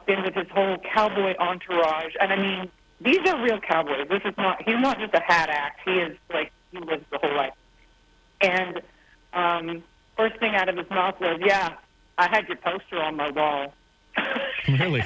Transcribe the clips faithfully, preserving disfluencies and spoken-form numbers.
walked in with his whole cowboy entourage. And, I mean, these are real cowboys. This is not, he's not just a hat act. He is, like, he lives the whole life. And um, first thing out of his mouth was, yeah, I had your poster on my wall. Really?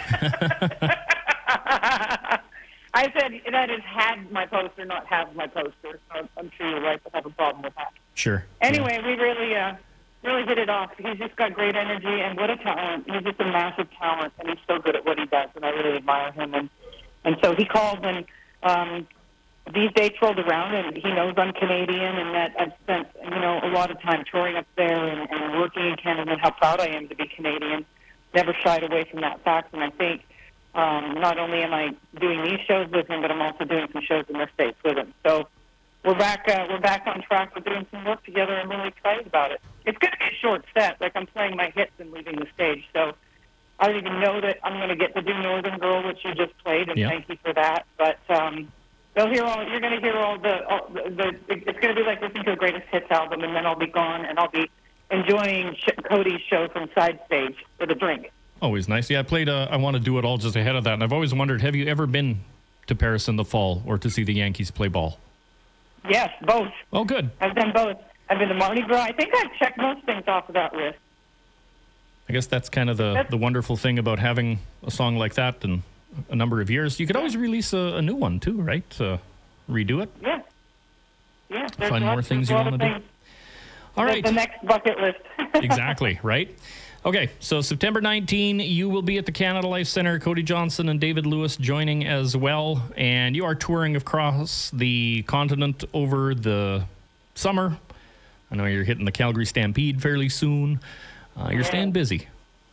I said, that is had my poster, not have my poster. So I'm sure you're right to have a problem with that. Sure. Anyway, yeah. we really, uh, really hit it off. He's just got great energy, and what a talent. He's just a massive talent, and he's so good at what he does, and I really admire him. And, and so he called when um, these dates rolled around, and he knows I'm Canadian, and that I've spent, you know, a lot of time touring up there and, and working in Canada, and how proud I am to be Canadian. Never shied away from that fact, and I think um, not only am I doing these shows with him, but I'm also doing some shows in the States with him. So we're back. Uh, we're back on track. We're doing some work together. I'm really excited about it. It's going to be a short set. Like I'm playing my hits and leaving the stage. So I don't even know that I'm going to get to do Northern Girl, which you just played, and yep. thank you for that. But um, they'll hear all. You're going to hear all the, all the, the. It's going to be like listening to a greatest hits album, and then I'll be gone, and I'll be enjoying Cody's show from Side Stage with a drink. Always nice. Yeah, I played uh, I Want to Do It All just ahead of that, and I've always wondered, have you ever been to Paris in the fall or to see the Yankees play ball? Yes, both. Oh, good. I've done both. I've been to Mardi Gras. I think I've checked most things off of that list. I guess that's kind of the, That's, the wonderful thing about having a song like that in a number of years. You could always release a, a new one, too, right? Uh, redo it. Yeah. Yeah. Find more things you want to do. All right. The next bucket list. Exactly, right? Okay, so September nineteenth, you will be at the Canada Life Centre. Cody Johnson and David Lewis joining as well. And you are touring across the continent over the summer. I know you're hitting the Calgary Stampede fairly soon. Uh, you're yeah. staying busy.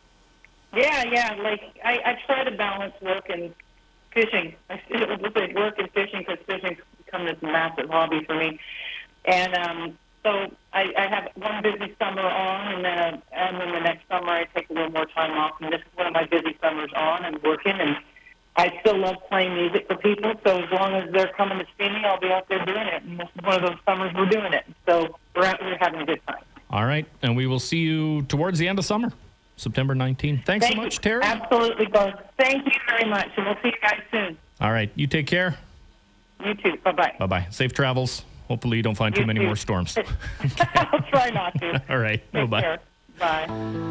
Yeah, yeah. Like, I, I try to balance work and fishing. I say work and fishing because fishing's become this massive hobby for me. And, um... So I, I have one busy summer on, and then uh, and then the next summer I take a little more time off. And this is one of my busy summers on. I'm working, and I still love playing music for people. So as long as they're coming to see me, I'll be out there doing it. And this is one of those summers we're doing it. So we're out, we're having a good time. All right, and we will see you towards the end of summer, September nineteenth. Thanks Thank so much, you. Terry. Absolutely, both. Thank you very much, and we'll see you guys soon. All right, you take care. You too. Bye bye. Bye bye. Safe travels. Hopefully you don't find You too many too. more storms. I'll try not to. All right. Take Bye. care. Bye.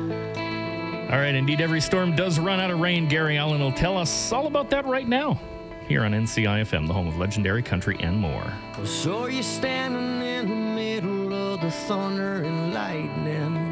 All right. Indeed, every storm does run out of rain. Gary Allen will tell us all about that right now here on N C I F M, the home of legendary country and more. I saw you standing in the middle of the thunder and lightning.